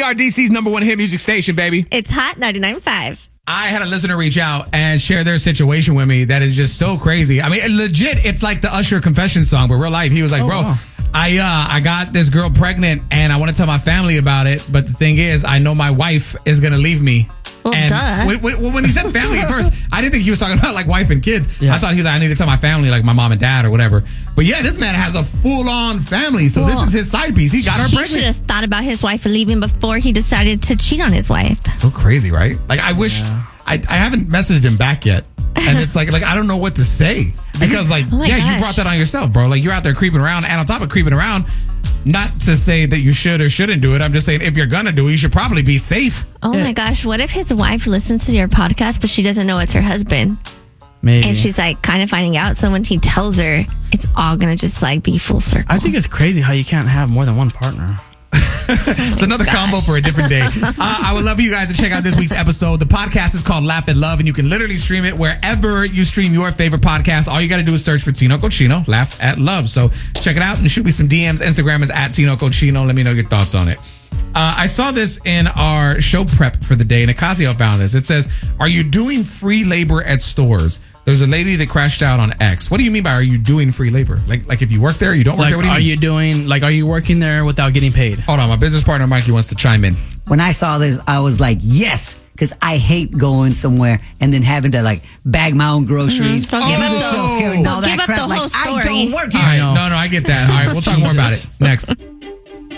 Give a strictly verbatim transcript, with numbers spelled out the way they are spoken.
are D C's number one hit music station, baby. It's Hot ninety-nine point five. I had a listener reach out and share their situation with me that is just so crazy. I mean, legit, it's like the Usher confession song, but real life. He was like, oh, bro, wow. I uh, I got this girl pregnant and I want to tell my family about it. But the thing is, I know my wife is going to leave me. Well, and duh. when, when, when he said family at first, I didn't think he was talking about like wife and kids. Yeah. I thought he was like, I need to tell my family, like my mom and dad or whatever. But yeah, this man has a full on family. So Well, this is his side piece. He got her He pregnant. should have thought about his wife leaving before he decided to cheat on his wife. So crazy, right? Like I wish I, I haven't messaged him back yet. And it's like, like I don't know what to say because like, Oh my yeah, gosh. you brought that on yourself, bro. Like you're out there creeping around, and on top of creeping around, not to say that you should or shouldn't do it. I'm just saying if you're gonna do it, you should probably be safe. Oh Yeah. my gosh, what if his wife listens to your podcast, but she doesn't know it's her husband? Maybe. And she's like kind of finding out. So when he tells her, it's all going to just like be full circle. I think it's crazy how you can't have more than one partner. It's another combo for a different day. Uh, I would love you guys to check out this week's episode. The podcast is called Laugh and Love, and you can literally stream it wherever you stream your favorite podcast. All you got to do is search for Tino Cochino, Laugh at Love. So check it out and shoot me some D Ms. Instagram is at Tino Cochino. Let me know your thoughts on it. Uh, I saw this in our show prep for the day, and Ocasio found this. It says, are you doing free labor at stores? There's a lady that crashed out on X. What do you mean by are you doing free labor? Like, like if you work there, you don't work Like, there? What do you are mean? you doing, like, are you working there without getting paid? Hold on, my business partner Mikey wants to chime in. When I saw this, I was like, yes, because I hate going somewhere and then having to like bag my own groceries, Mhm. Well, give do up the the- self-care and all well, that give up crap. the Like, whole I story. don't work All here. right, know. no, no, I get that. All right, we'll talk more about it next.